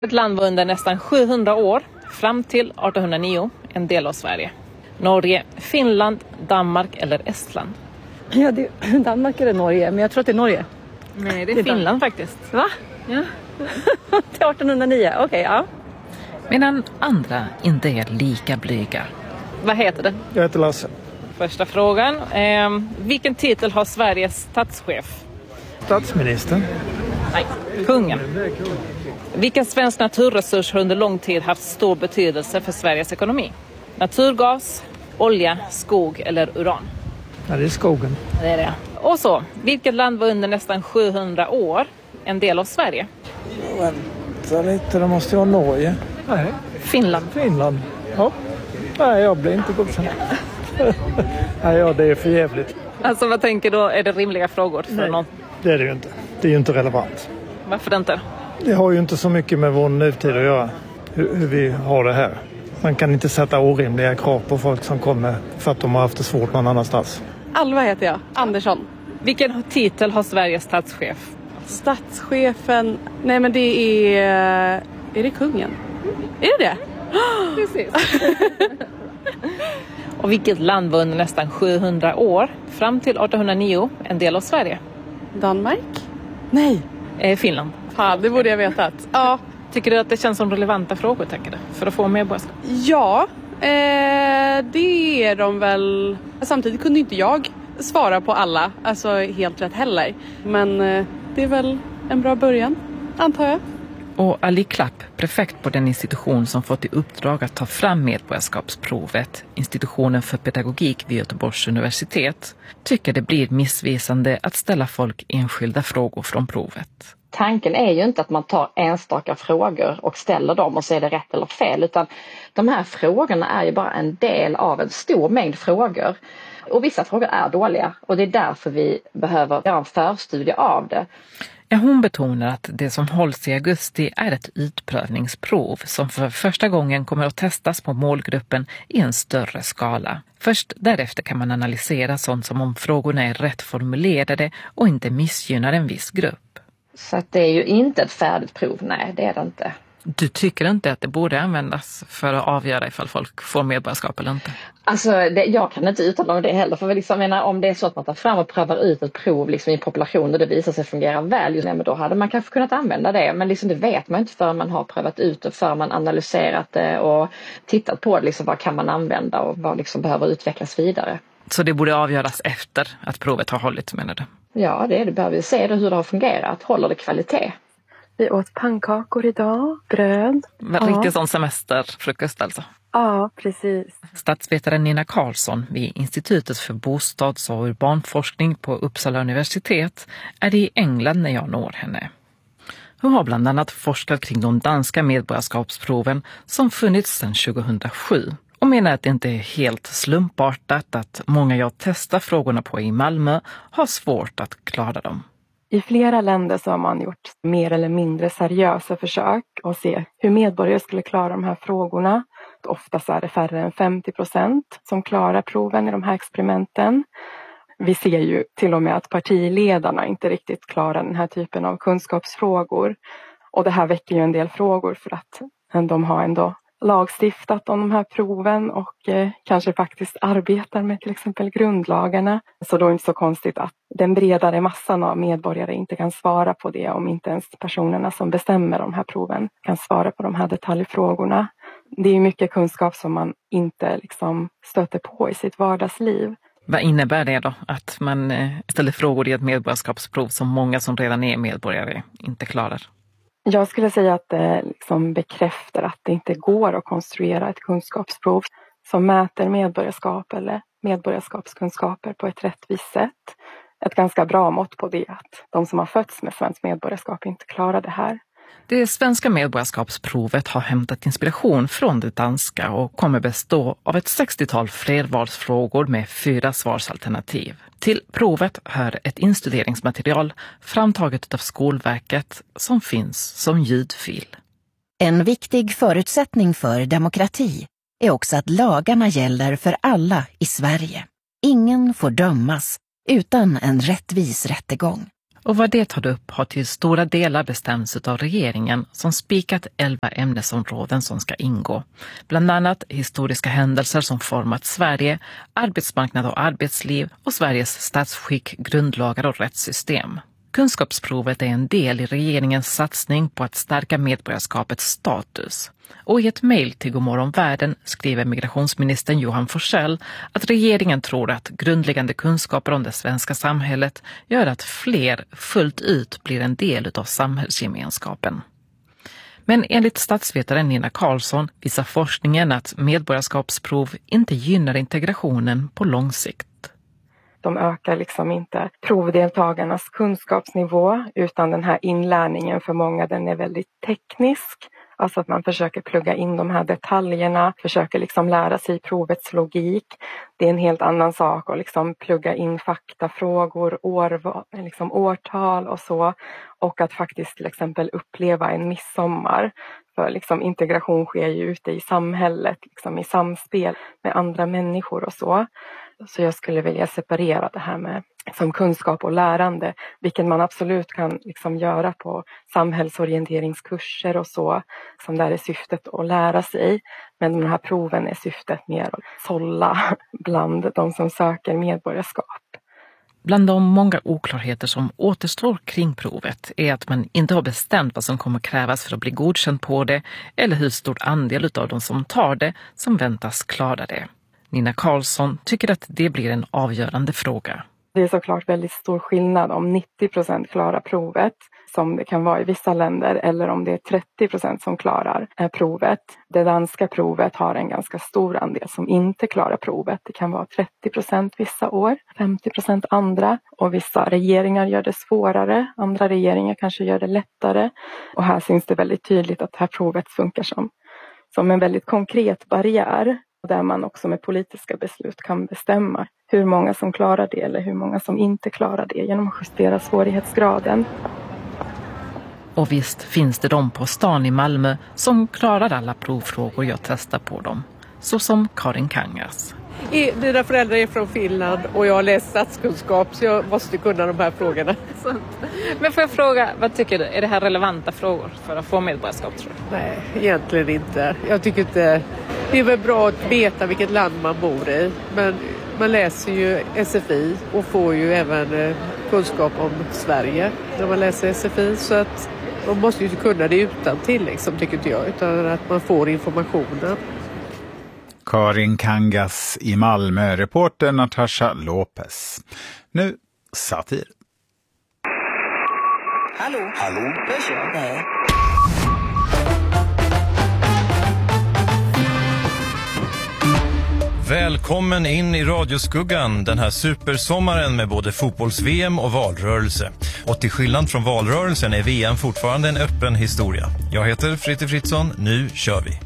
Ett land var under nästan 700 år, fram till 1809, en del av Sverige. Norge, Finland, Danmark eller Estland? Ja, det är Danmark eller Norge, men jag tror att det är Norge. Nej, det är Finland faktiskt. Va? Ja. Till 1809, okej, ja. Medan andra inte är lika blyga. Vad heter det? Jag heter Lasse. Första frågan. Vilken titel har Sveriges statschef? Statsministern. Nej, kungen. Vilken svensk naturresurs har under lång tid haft stor betydelse för Sveriges ekonomi? Naturgas, olja, skog eller uran? Ja, det är skogen. Det är det. Och så, vilket land var under nästan 700 år en del av Sverige? Vänta lite, det måste vara Norge. Nej. Finland. Finland. Ja. Nej, jag blir inte godkänd. Nej, ja, det är för jävligt. Alltså vad tänker du, är det rimliga frågor för någon? Det är det ju inte. Det är ju inte relevant. Varför inte? Det har ju inte så mycket med vår nutid att göra. Hur vi har det här. Man kan inte sätta orimliga krav på folk som kommer för att de har haft det svårt någon annanstans. Alva heter jag, Andersson. Vilken titel har Sveriges statschef? Statschefen, nej men det är det kungen? Är det det? Precis. Och vilket land var under nästan 700 år, fram till 1809, en del av Sverige? Danmark? Nej. Finland. Ja, det borde jag vetat. Ja. Tycker du att det känns som relevanta frågor, tänker du, för att få medborgarskap? Ja, det är de väl. Samtidigt kunde inte jag svara på alla, alltså helt rätt heller. Men det är väl en bra början, antar jag. Och Ali Klapp, prefekt på den institution som fått i uppdrag att ta fram medborgarskapsprovet, institutionen för pedagogik vid Göteborgs universitet, tycker det blir missvisande att ställa folk enskilda frågor från provet. Tanken är ju inte att man tar enstaka frågor och ställer dem och så är det rätt eller fel, utan de här frågorna är ju bara en del av en stor mängd frågor. Och vissa frågor är dåliga och det är därför vi behöver göra en förstudie av det. Ja, hon betonar att det som hålls i augusti är ett utprövningsprov som för första gången kommer att testas på målgruppen i en större skala. Först därefter kan man analysera sånt som om frågorna är rätt formulerade och inte missgynnar en viss grupp. Så att det är ju inte ett färdigt prov, nej det är det inte. Du tycker inte att det borde användas för att avgöra ifall folk får medborgarskap eller inte? Alltså jag kan inte uttala mig det heller, för liksom, om det är så att man tar fram och prövar ut ett prov liksom, i population och det visar sig fungera väl, just, men då hade man kanske kunnat använda det, men liksom, det vet man inte förrän man har prövat ut det, förrän man analyserat det och tittat på det, liksom, vad kan man använda och vad liksom, behöver utvecklas vidare. Så det borde avgöras efter att provet har hållits, menar du? Ja, det behöver vi se hur det har fungerat, håller det kvalitet? Vi åt pannkakor idag, bröd. Riktigt sån semesterfrukost alltså. Ja, precis. Statsvetaren Nina Karlsson vid Institutet för bostads- och urbanforskning på Uppsala universitet är i England när jag når henne. Hon har bland annat forskat kring de danska medborgarskapsproven som funnits sedan 2007 och menar att det inte är helt slumpartat att många jag testar frågorna på i Malmö har svårt att klara dem. I flera länder så har man gjort mer eller mindre seriösa försök att se hur medborgare skulle klara de här frågorna. Oftast är det färre än 50% som klarar proven i de här experimenten. Vi ser ju till och med att partiledarna inte riktigt klarar den här typen av kunskapsfrågor. Och det här väcker ju en del frågor för att de har ändå lagstiftat om de här proven och kanske faktiskt arbetar med till exempel grundlagarna. Så då är det inte så konstigt att den bredare massan av medborgare inte kan svara på det om inte ens personerna som bestämmer de här proven kan svara på de här detaljfrågorna. Det är mycket kunskap som man inte liksom stöter på i sitt vardagsliv. Vad innebär det då? Att man ställer frågor i ett medborgarskapsprov som många som redan är medborgare inte klarar? Jag skulle säga att det liksom bekräftar att det inte går att konstruera ett kunskapsprov som mäter medborgarskap eller medborgarskapskunskaper på ett rättvist sätt. Ett ganska bra mått på det att de som har fötts med svensk medborgarskap inte klarar det här. Det svenska medborgarskapsprovet har hämtat inspiration från det danska och kommer bestå av ett 60-tal flervalsfrågor med 4 svarsalternativ. Till provet hör ett instuderingsmaterial framtaget av Skolverket som finns som ljudfil. En viktig förutsättning för demokrati är också att lagarna gäller för alla i Sverige. Ingen får dömas utan en rättvis rättegång. Och vad det tar upp har till stora delar bestämts av regeringen som spikat 11 ämnesområden som ska ingå. Bland annat historiska händelser som format Sverige, arbetsmarknad och arbetsliv och Sveriges statsskick, grundlagar och rättssystem. Kunskapsprovet är en del i regeringens satsning på att stärka medborgarskapets status. Och i ett mejl till Godmorgon Världen skriver migrationsministern Johan Forssell att regeringen tror att grundläggande kunskaper om det svenska samhället gör att fler fullt ut blir en del av samhällsgemenskapen. Men enligt statsvetaren Nina Karlsson visar forskningen att medborgarskapsprov inte gynnar integrationen på lång sikt. De ökar liksom inte provdeltagarnas kunskapsnivå, utan den här inlärningen för många, den är väldigt teknisk. Alltså att man försöker plugga in de här detaljerna, försöker liksom lära sig provets logik. Det är en helt annan sak att liksom plugga in faktafrågor, årtal och så. Och att faktiskt till exempel uppleva en midsommar. För liksom integration sker ju ute i samhället, liksom i samspel med andra människor och så. Så jag skulle vilja separera det här med som kunskap och lärande, vilket man absolut kan liksom göra på samhällsorienteringskurser och så, som där är syftet att lära sig. Men de här proven är syftet mer att sålla bland de som söker medborgarskap. Bland de många oklarheter som återstår kring provet är att man inte har bestämt vad som kommer krävas för att bli godkänd på det eller hur stor andel av de som tar det som väntas klara det. Nina Karlsson tycker att det blir en avgörande fråga. Det är såklart väldigt stor skillnad om 90% klarar provet, som det kan vara i vissa länder, eller om det är 30% som klarar provet. Det danska provet har en ganska stor andel som inte klarar provet. Det kan vara 30% vissa år, 50% andra. Och vissa regeringar gör det svårare, andra regeringar kanske gör det lättare. Och här syns det väldigt tydligt att det här provet funkar som en väldigt konkret barriär. Där man också med politiska beslut kan bestämma hur många som klarar det eller hur många som inte klarar det genom att justera svårighetsgraden. Och visst finns det de på stan i Malmö som klarar alla provfrågor jag testar på dem. Så som Karin Kangas. Mina föräldrar är från Finland och jag har läst statskunskap, så jag måste kunna de här frågorna. Men får jag fråga, vad tycker du? Är det här relevanta frågor för att få medborgarskap, tror du? Nej, egentligen inte. Jag tycker inte. Det är väl bra att veta vilket land man bor i. Men man läser ju SFI och får ju även kunskap om Sverige när man läser SFI. Så att man måste ju kunna det utan till, liksom, tycker inte jag. Utan att man får informationen. Karin Kangas i Malmö, reporter Natasha Lopez. Nu satir. Hallå? Hörs jag? Nej. Välkommen in i radioskuggan den här supersommaren med både fotbolls-VM och valrörelse. Och till skillnad från valrörelsen är VM fortfarande en öppen historia. Jag heter Fritte Fritzson, nu kör vi.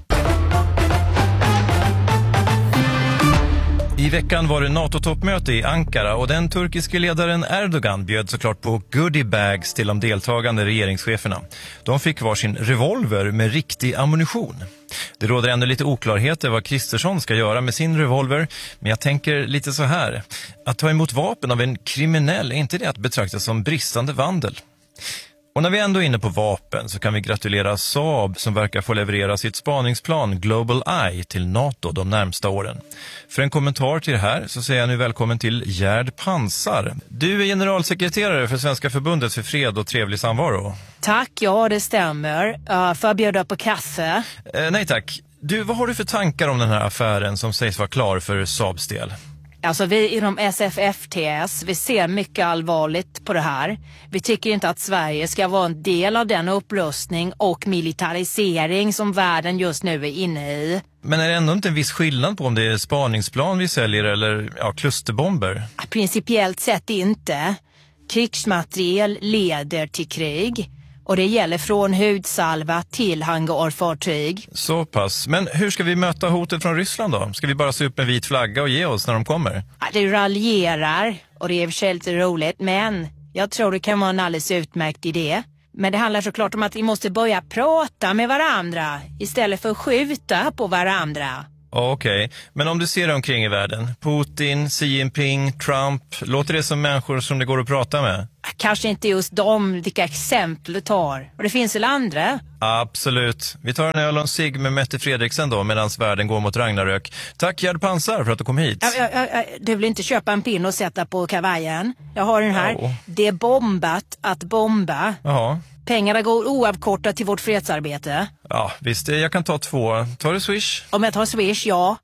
I veckan var det NATO-toppmöte i Ankara och den turkiske ledaren Erdogan bjöd såklart på goodiebags till de deltagande regeringscheferna. De fick varsin revolver med riktig ammunition. Det råder ännu lite oklarheter vad Kristersson ska göra med sin revolver, men jag tänker lite så här. Att ta emot vapen av en kriminell, är inte det att betrakta som bristande vandel? Och när vi ändå är inne på vapen så kan vi gratulera Saab som verkar få leverera sitt spaningsplan Global Eye till NATO de närmsta åren. För en kommentar till det här så säger jag nu välkommen till Gerd Pansar. Du är generalsekreterare för Svenska förbundet för fred och trevlig samvaro. Tack, ja det stämmer. Får jag bjuda på kaffe? Nej tack. Du, vad har du för tankar om den här affären som sägs vara klar för Saabs del? Alltså vi inom SFFTS, vi ser mycket allvarligt på det här. Vi tycker inte att Sverige ska vara en del av den upprustning och militarisering som världen just nu är inne i. Men är det ändå inte en viss skillnad på om det är spaningsplan vi säljer eller klusterbomber? Principiellt sett inte. Krigsmateriel leder till krig. Och det gäller från hudsalva till hangarfartyg. Så pass. Men hur ska vi möta hotet från Ryssland då? Ska vi bara se upp en vit flagga och ge oss när de kommer? Ja, det raljerar och det är i och för sig lite roligt. Men jag tror det kan vara en alldeles utmärkt idé. Men det handlar såklart om att vi måste börja prata med varandra istället för att skjuta på varandra. Okej, men om du ser dig omkring i världen, Putin, Xi Jinping, Trump, låter det som människor som det går att prata med? Kanske inte just de, vilka exempel du tar. Och det finns väl andra? Absolut. Vi tar en öl och en cigg med Mette Fredriksen då, medan världen går mot Ragnarök. Tack Gerd Pansar för att du kom hit. Du vill inte köpa en pin och sätta på kavajen? Jag har den här. Oh. Det är bombat att bomba. Jaha. Pengarna går oavkortat till vårt fredsarbete. Ja, visst. Jag kan ta 2. Tar du Swish? Om jag tar Swish, ja.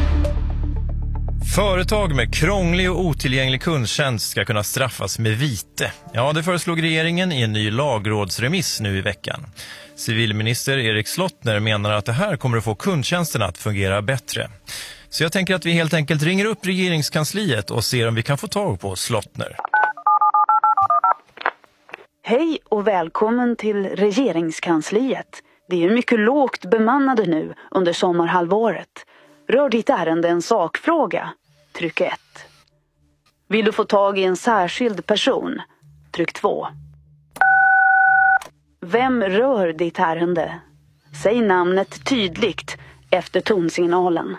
Företag med krånglig och otillgänglig kundtjänst ska kunna straffas med vite. Ja, det föreslog regeringen i en ny lagrådsremiss nu i veckan. Civilminister Erik Slottner menar att det här kommer att få kundtjänsterna att fungera bättre. Så jag tänker att vi helt enkelt ringer upp regeringskansliet och ser om vi kan få tag på Slottner. Hej och välkommen till regeringskansliet. Vi är mycket lågt bemannade nu under sommarhalvåret. Rör ditt ärende en sakfråga? Tryck 1. Vill du få tag i en särskild person? Tryck 2. Vem rör ditt ärende? Säg namnet tydligt efter tonsignalen.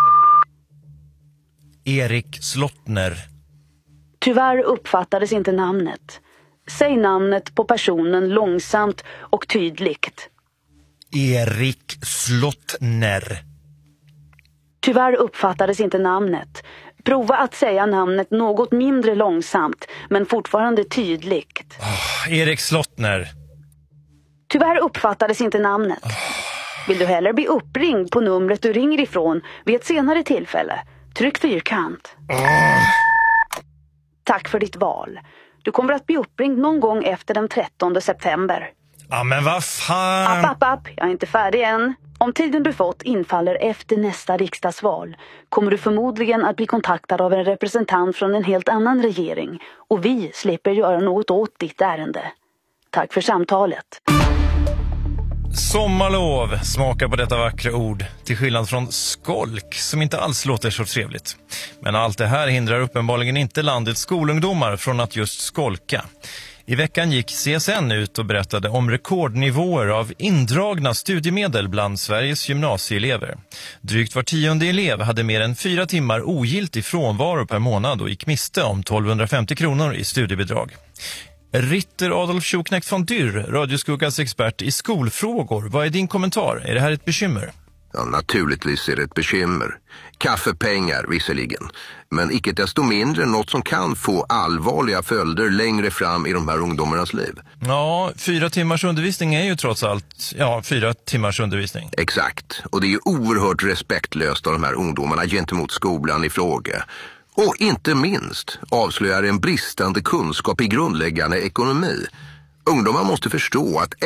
Erik Slottner. Tyvärr uppfattades inte namnet. Säg namnet på personen långsamt och tydligt. Erik Slottner. Tyvärr uppfattades inte namnet. Prova att säga namnet något mindre långsamt, men fortfarande tydligt. Erik Slottner. Tyvärr uppfattades inte namnet. Vill du hellre bli uppringd på numret du ringer ifrån vid ett senare tillfälle? Tryck fyrkant. Tack för ditt val. Du kommer att bli uppringd någon gång efter den 13 september. Ja, men vad fan? App, jag är inte färdig än. Om tiden du fått infaller efter nästa riksdagsval kommer du förmodligen att bli kontaktad av en representant från en helt annan regering och vi slipper göra något åt ditt ärende. Tack för samtalet. Sommarlov, smaka på detta vackra ord, till skillnad från skolk som inte alls låter så trevligt. Men allt det här hindrar uppenbarligen inte landets skolungdomar från att just skolka. I veckan gick CSN ut och berättade om rekordnivåer av indragna studiemedel bland Sveriges gymnasieelever. Drygt var 10:e elev hade mer än 4 timmar ogiltig frånvaro per månad och gick miste om 1250 kronor i studiebidrag. Ritter Adolf Schuknecht von Dürr, Radioskuggas expert i skolfrågor. Vad är din kommentar? Är det här ett bekymmer? Ja, naturligtvis är det ett bekymmer. Kaffepengar visserligen, men icke desto mindre något som kan få allvarliga följder längre fram i de här ungdomarnas liv. Ja, 4 timmars undervisning är ju trots allt 4 timmars undervisning. Exakt, och det är ju oerhört respektlöst av de här ungdomarna gentemot skolan i fråga. Och inte minst avslöjar en bristande kunskap i grundläggande ekonomi. Ungdomar måste förstå att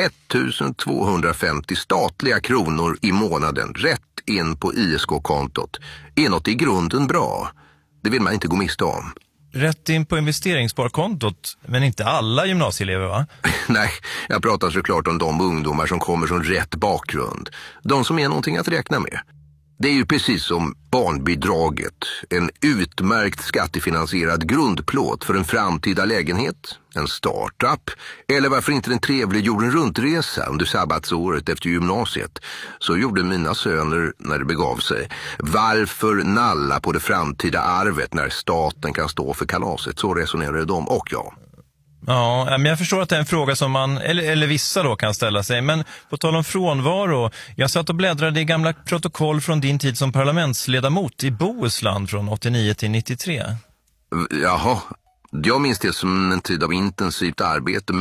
1250 statliga kronor i månaden rätt in på ISK-kontot är något i grunden bra. Det vill man inte gå miste om. Rätt in på investeringssparkontot, men inte alla gymnasieelever, va? Nej, jag pratar såklart om de ungdomar som kommer från rätt bakgrund. De som är någonting att räkna med. Det är ju precis som barnbidraget, en utmärkt skattefinansierad grundplåt för en framtida lägenhet, en startup, eller varför inte en trevlig jorden runtresa under sabbatsåret efter gymnasiet. Så gjorde mina söner när det begav sig. Varför nalla på det framtida arvet när staten kan stå för kalaset? Så resonerade de och jag. Ja, men jag förstår att det är en fråga som man, eller vissa då kan ställa sig. Men på tal om frånvaro, jag satt och bläddrade i gamla protokoll från din tid som parlamentsledamot i Bohuslän från 89 till 93. Jaha, jag minns det som en tid av intensivt arbete.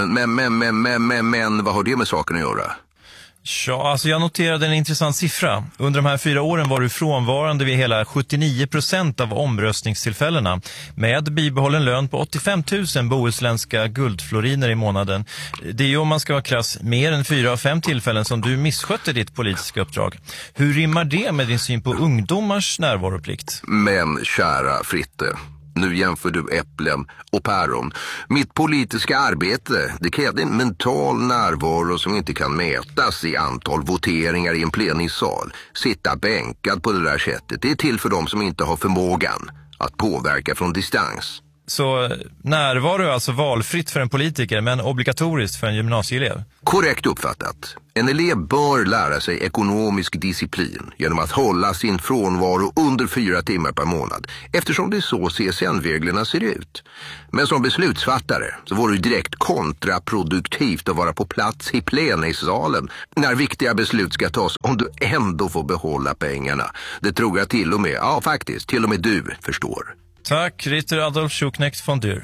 Men vad har det med saken att göra? Ja, alltså jag noterade en intressant siffra. Under de här 4 åren var du frånvarande vid hela 79% av omröstningstillfällena med bibehållen lön på 85 000 bohuslänska guldfloriner i månaden. Det är ju, om man ska vara krass, mer än 4 av 5 tillfällen som du misskötte ditt politiska uppdrag. Hur rimmar det med din syn på ungdomars närvaroplikt? Men kära Fritte, nu jämför du äpplen och päron. Mitt politiska arbete, det krävde en mental närvaro som inte kan mätas i antal voteringar i en plenissal. Sitta bänkad på det där sättet, det är till för dem som inte har förmågan att påverka från distans. Så närvaro är alltså valfritt för en politiker men obligatoriskt för en gymnasieelev? Korrekt uppfattat. En elev bör lära sig ekonomisk disciplin genom att hålla sin frånvaro under 4 timmar per månad, eftersom det är så CSN-reglerna ser ut. Men som beslutsfattare så vore det direkt kontraproduktivt att vara på plats i plenissalen när viktiga beslut ska tas om du ändå får behålla pengarna. Det tror jag till och med du förstår. Tack, Ritter Adolf Schuknecht von Dürr.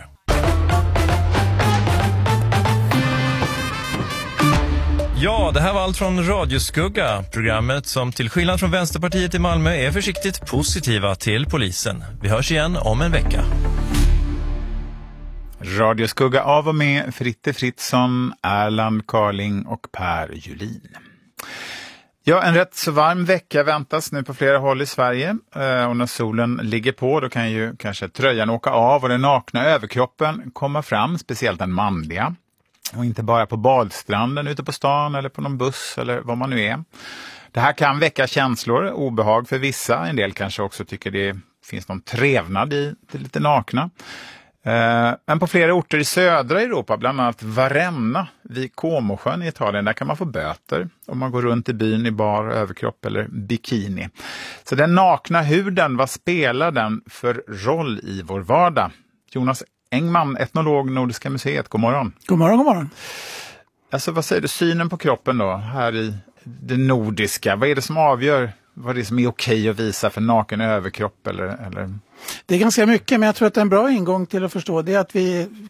Ja, det här var allt från Radioskugga, programmet som till skillnad från Vänsterpartiet i Malmö är försiktigt positiva till polisen. Vi hörs igen om en vecka. Radioskugga av och med Fritte Fritzson, Erland Carling och Per Julin. Ja, en rätt så varm vecka väntas nu på flera håll i Sverige. Och när solen ligger på då kan ju kanske tröjan åka av och den nakna överkroppen komma fram, speciellt den manliga. Och inte bara på badstranden, ute på stan eller på någon buss eller vad man nu är. Det här kan väcka känslor, obehag för vissa. En del kanske också tycker det finns någon trevnad i det lite nakna. Men på flera orter i södra Europa, bland annat Varenna vid Comosjön i Italien, där kan man få böter om man går runt i byn i bar överkropp eller bikini. Så den nakna huden, vad spelar den för roll i vår vardag? Jonas Engman, etnolog, Nordiska museet, god morgon. God morgon, god morgon. Alltså vad säger du, synen på kroppen då, här i det nordiska, vad är det som avgör vad det är som är okej att visa för naken överkropp eller? Det är ganska mycket, men jag tror att en bra ingång till att förstå det är att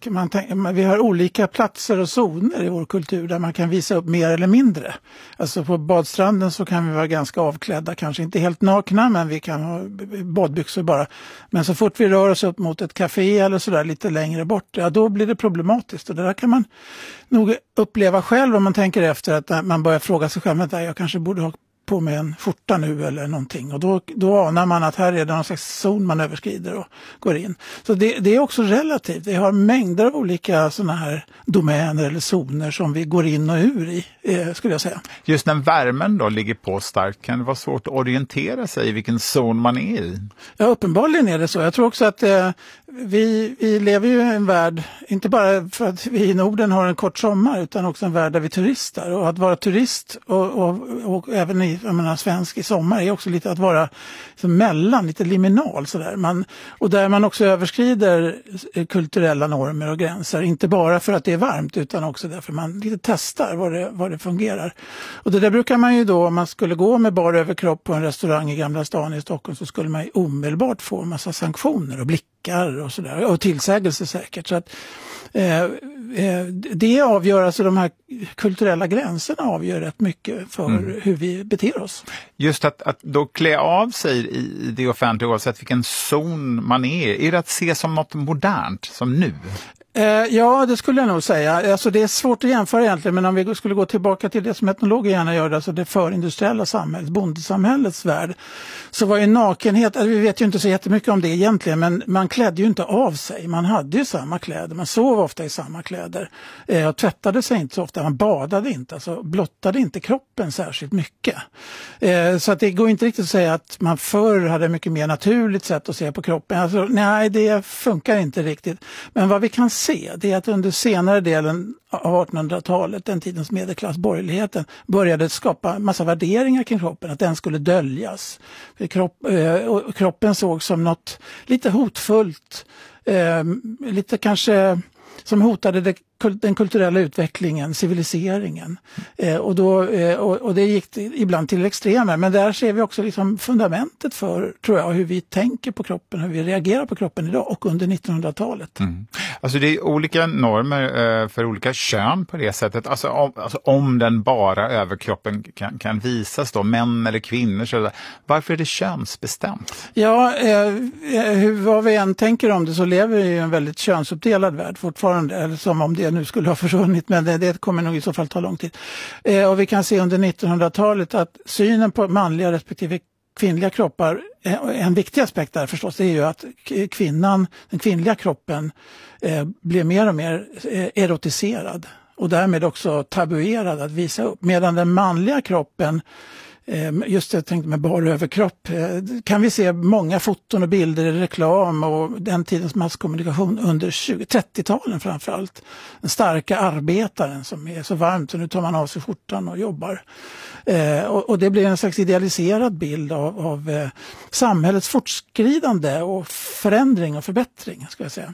vi har olika platser och zoner i vår kultur där man kan visa upp mer eller mindre. Alltså på badstranden så kan vi vara ganska avklädda, kanske inte helt nakna, men vi kan ha badbyxor bara. Men så fort vi rör oss upp mot ett café eller sådär lite längre bort, ja, då blir det problematiskt. Och det där kan man nog uppleva själv om man tänker efter, att man börjar fråga sig själv, jag kanske borde ha på med en skjorta nu eller någonting. Och då anar man att här är det någon slags zon man överskrider och går in. Så det är också relativt. Vi har mängder av olika sådana här domäner eller zoner som vi går in och ur i, skulle jag säga. Just när värmen då ligger på starkt kan det vara svårt att orientera sig i vilken zon man är i. Ja, uppenbarligen är det så. Jag tror också att vi lever ju i en värld, inte bara för att vi i Norden har en kort sommar, utan också en värld där vi turistar. Och att vara turist och även svensk i sommar är också lite att vara mellan, lite liminal sådär. Och där man också överskrider kulturella normer och gränser. Inte bara för att det är varmt, utan också därför man lite testar vad det fungerar. Och det där brukar man ju då, om man skulle gå med bar överkropp på en restaurang i Gamla stan i Stockholm, så skulle man ju omedelbart få en massa sanktioner och blickar och sådär. Och tillsägelse säkert. Så att det avgör, alltså de här kulturella gränserna avgör rätt mycket för hur vi beter oss. Just att då klä av sig i det offentliga, oavsett vilken zon man är det att se som något modernt, som nu? Ja, det skulle jag nog säga. Alltså det är svårt att jämföra egentligen, men om vi skulle gå tillbaka till det som etnologer gärna gör, alltså det förindustriella samhället, bondesamhällets värld, så var ju nakenhet, vi vet ju inte så jättemycket om det egentligen, men man klädde ju inte av sig. Man hade ju samma kläder, man sov ofta i samma kläder och tvättade sig inte så ofta, man badade inte, alltså blottade inte kroppen särskilt mycket. Så att det går inte riktigt att säga att man förr hade mycket mer naturligt sätt att se på kroppen. Alltså, nej, det funkar inte riktigt. Men vad vi kan se, det är att under senare delen av 1800-talet, den tidens medelklassborgerligheten, började skapa massa värderingar kring kroppen, att den skulle döljas. Kroppen såg som något lite hotfullt, lite kanske som hotade den kulturella utvecklingen, civiliseringen. Och det gick ibland till extremer. Men där ser vi också liksom fundamentet för, tror jag, hur vi tänker på kroppen, hur vi reagerar på kroppen idag och under 1900-talet. Alltså det är olika normer för olika kön på det sättet. Alltså om den bara överkroppen kan visas då, män eller kvinnor. Så varför är det könsbestämt? Ja, vad vi än tänker om det, så lever vi i en väldigt könsuppdelad värld fortfarande. Eller som om det nu skulle ha försvunnit, men det kommer nog i så fall ta lång tid. Och vi kan se under 1900-talet att synen på manliga respektive kvinnliga kroppar, en viktig aspekt där förstås, det är ju att den kvinnliga kroppen blir mer och mer erotiserad och därmed också tabuerad att visa upp. Medan den manliga kroppen Just det, jag tänkte med bara överkropp. Kan vi se många foton och bilder i reklam och den tidens masskommunikation under 20-30-talen framförallt. Den starka arbetaren som är så varmt så nu tar man av sig skjortan och jobbar. Och det blir en slags idealiserad bild av samhällets fortskridande och förändring och förbättring, ska jag säga.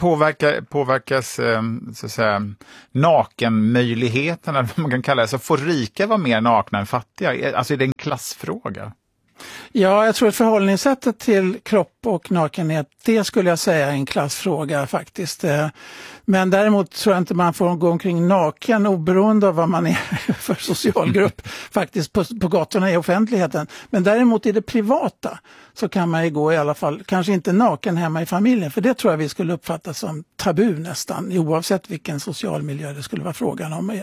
Påverkas så att säga, nakenmöjligheterna, vad man kan kalla det. Så får rika vara mer nakna än fattiga? Alltså är det en klassfråga? Ja, jag tror att förhållningssättet till kropp och nakenhet, det skulle jag säga är en klassfråga faktiskt. Men däremot tror jag inte man får gå omkring naken oberoende av vad man är för socialgrupp faktiskt på gatorna i offentligheten. Men däremot i det privata så kan man ju gå i alla fall, kanske inte naken hemma i familjen, för det tror jag vi skulle uppfatta som tabu nästan, oavsett vilken social miljö det skulle vara frågan om.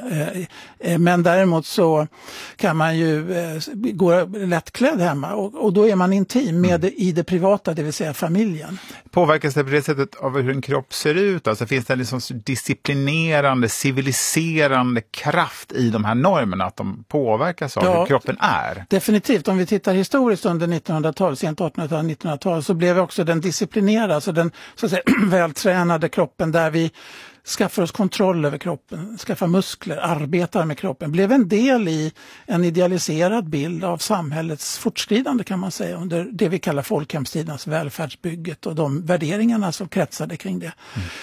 Men däremot så kan man ju gå lättklädd hemma och då är man intim med i det privata, det vill säga familjen. Påverkas det på det sättet av hur en kropp ser ut? Alltså finns det liksom disciplinerande, civiliserande kraft i de här normerna, att de påverkas av hur kroppen är? Definitivt. Om vi tittar historiskt under 1900-talet, sent 1800-tal, 1900-tal, så blev också den disciplinerade, alltså den så att säga vältränade kroppen där vi skaffar oss kontroll över kroppen, skaffar muskler, arbetar med kroppen, blev en del i en idealiserad bild av samhällets fortskridande kan man säga under det vi kallar folkhemstidens välfärdsbygget och de värderingarna som kretsade kring det.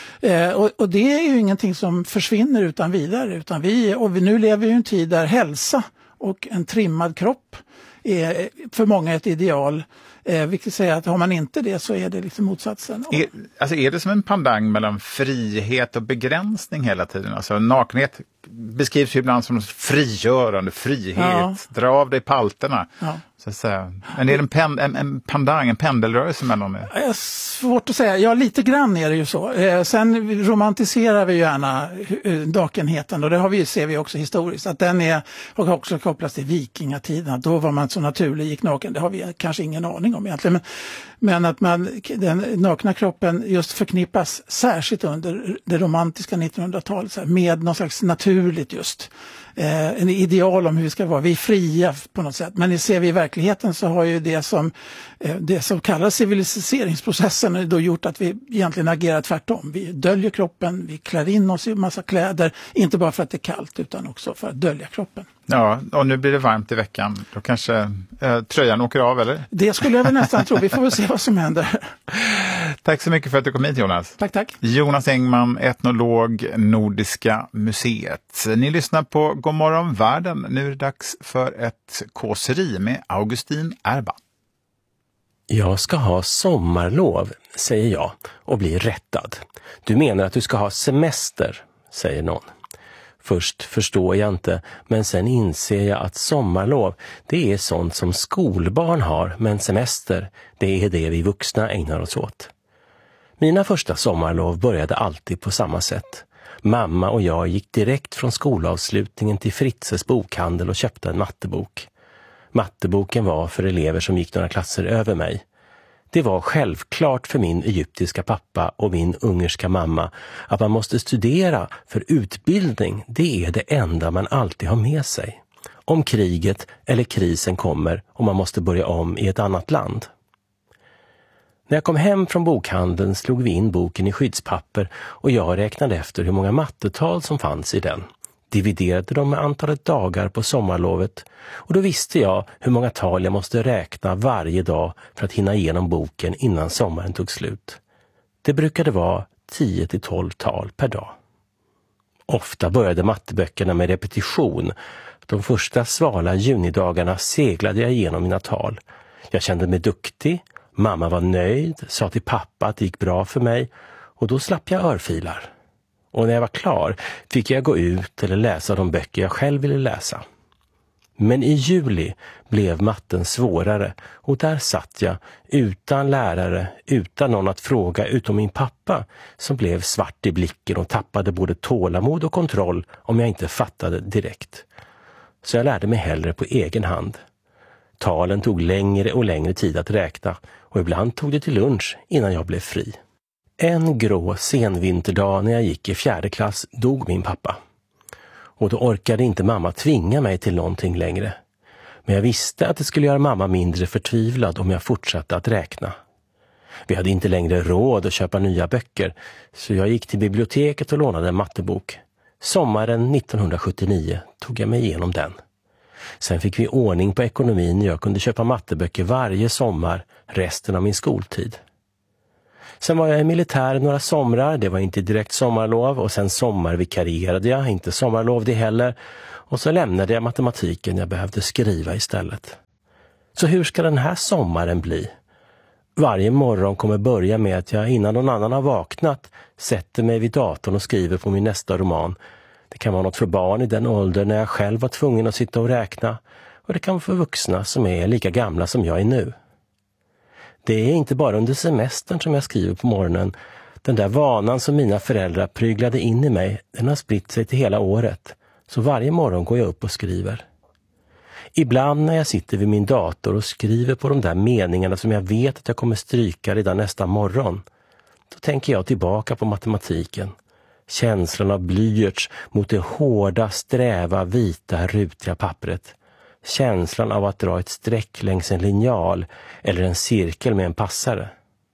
Och det är ju ingenting som försvinner utan vidare, utan vi nu lever ju i en tid där hälsa och en trimmad kropp är för många ett ideal. Vilket säger att har man inte det så är det liksom motsatsen. Är det som en pandang mellan frihet och begränsning hela tiden? Alltså nakenhet beskrivs ju ibland som frigörande, frihet, dra av dig palterna. Ja. Så att säga. Men är det en pandang, en pendelrörelse mellan det? Svårt att säga. Ja, lite grann är det ju så. Sen romantiserar vi gärna nakenheten och det ser vi också historiskt. Att den har också kopplats till vikingatiden. Då var man så naturlig gick naken. Det har vi kanske ingen aning om egentligen. Men att den nakna kroppen just förknippas särskilt under det romantiska 1900-talet med någon slags naturligt just. En ideal om hur vi ska vara. Vi är fria på något sätt. Men ser vi i verkligheten så har ju det som kallas civiliseringsprocessen då gjort att vi egentligen agerar tvärtom. Vi döljer kroppen, vi klär in oss i massa kläder. Inte bara för att det är kallt utan också för att dölja kroppen. Ja, och nu blir det varmt i veckan. Då kanske tröjan åker av, eller? Det skulle jag väl nästan tro. Vi får väl se vad som händer. Tack så mycket för att du kom hit, Jonas. Tack. Jonas Engman, etnolog, Nordiska museet. Ni lyssnar på Godmorgon Världen. Nu är det dags för ett kåseri med Augustin Erba. Jag ska ha sommarlov, säger jag och blir rättad. Du menar att du ska ha semester, säger någon. Först förstår jag inte, men sen inser jag att sommarlov, det är sånt som skolbarn har, men semester, det är det vi vuxna ägnar oss åt. Mina första sommarlov började alltid på samma sätt. Mamma och jag gick direkt från skolavslutningen till Fritzes bokhandel och köpte en mattebok. Matteboken var för elever som gick några klasser över mig. Det var självklart för min egyptiska pappa och min ungerska mamma att man måste studera, för utbildning, det är det enda man alltid har med sig. Om kriget eller krisen kommer och man måste börja om i ett annat land. När jag kom hem från bokhandeln slog vi in boken i skyddspapper och jag räknade efter hur många mattetal som fanns i den. Dividerade dem med antalet dagar på sommarlovet och då visste jag hur många tal jag måste räkna varje dag för att hinna igenom boken innan sommaren tog slut. Det brukade vara 10-12 tal per dag. Ofta började matteböckerna med repetition. De första svala junidagarna seglade jag igenom mina tal. Jag kände mig duktig, mamma var nöjd, sa till pappa att det gick bra för mig och då slapp jag örfilar. Och när jag var klar fick jag gå ut eller läsa de böcker jag själv ville läsa. Men i juli blev matten svårare och där satt jag utan lärare, utan någon att fråga utom min pappa som blev svart i blicken och tappade både tålamod och kontroll om jag inte fattade direkt. Så jag lärde mig hellre på egen hand. Talen tog längre och längre tid att räkna och ibland tog det till lunch innan jag blev fri. En grå senvinterdag när jag gick i 4:e klass dog min pappa. Och då orkade inte mamma tvinga mig till någonting längre. Men jag visste att det skulle göra mamma mindre förtvivlad om jag fortsatte att räkna. Vi hade inte längre råd att köpa nya böcker, så jag gick till biblioteket och lånade en mattebok. Sommaren 1979 tog jag mig igenom den. Sen fick vi ordning på ekonomin och jag kunde köpa matteböcker varje sommar resten av min skoltid. Sen var jag i militär några somrar, det var inte direkt sommarlov, och sen sommarvikarierade jag, inte sommarlov det heller, och så lämnade jag matematiken, jag behövde skriva istället. Så hur ska den här sommaren bli? Varje morgon kommer börja med att jag innan någon annan har vaknat sätter mig vid datorn och skriver på min nästa roman. Det kan vara något för barn i den ålder när jag själv var tvungen att sitta och räkna, och det kan vara för vuxna som är lika gamla som jag är nu. Det är inte bara under semestern som jag skriver på morgonen. Den där vanan som mina föräldrar pryglade in i mig, den har spritt sig till hela året. Så varje morgon går jag upp och skriver. Ibland när jag sitter vid min dator och skriver på de där meningarna som jag vet att jag kommer stryka redan nästa morgon, då tänker jag tillbaka på matematiken. Känslan av blyerts mot det hårda, sträva, vita, rutiga pappret. Känslan av att dra ett streck längs en linjal eller en cirkel med en passare.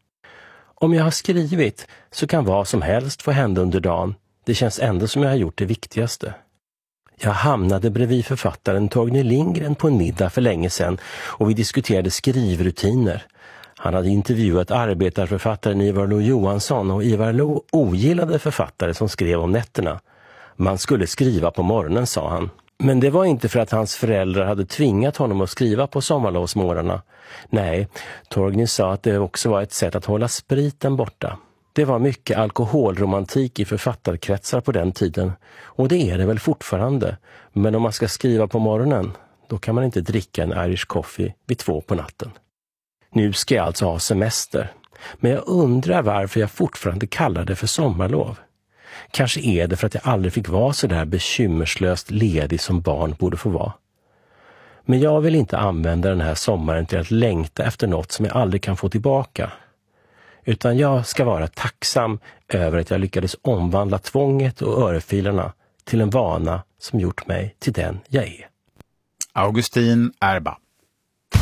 Om jag har skrivit så kan vad som helst få hända under dagen. Det känns ändå som jag har gjort det viktigaste. Jag hamnade bredvid författaren Torgny Lindgren på en middag för länge sedan och vi diskuterade skrivrutiner. Han hade intervjuat arbetarförfattaren Ivar Lo-Johansson och Ivar Lo ogillade författare som skrev om nätterna. Man skulle skriva på morgonen, sa han. Men det var inte för att hans föräldrar hade tvingat honom att skriva på sommarlovsmorgnarna. Nej, Torgny sa att det också var ett sätt att hålla spriten borta. Det var mycket alkoholromantik i författarkretsar på den tiden. Och det är det väl fortfarande. Men om man ska skriva på morgonen, då kan man inte dricka en Irish coffee vid 2 på natten. Nu ska jag alltså ha semester. Men jag undrar varför jag fortfarande kallar det för sommarlov. Kanske är det för att jag aldrig fick vara så där bekymmerslöst ledig som barn borde få vara. Men jag vill inte använda den här sommaren till att längta efter något som jag aldrig kan få tillbaka. Utan jag ska vara tacksam över att jag lyckades omvandla tvånget och örfilarna till en vana som gjort mig till den jag är. Augustin Erba.